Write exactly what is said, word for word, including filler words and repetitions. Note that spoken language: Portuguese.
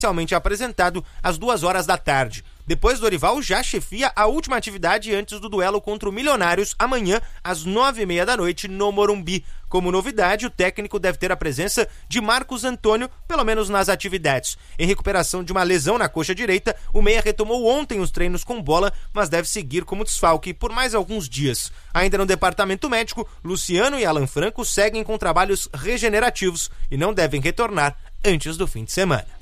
inicialmente apresentado às duas horas da tarde. Depois, Dorival já chefia a última atividade antes do duelo contra o Milionários, amanhã, às nove e meia da noite, no Morumbi. Como novidade, o técnico deve ter a presença de Marcos Antônio, pelo menos nas atividades. Em recuperação de uma lesão na coxa direita, o meia retomou ontem os treinos com bola, mas deve seguir como desfalque por mais alguns dias. Ainda no departamento médico, Luciano e Alan Franco seguem com trabalhos regenerativos e não devem retornar antes do fim de semana.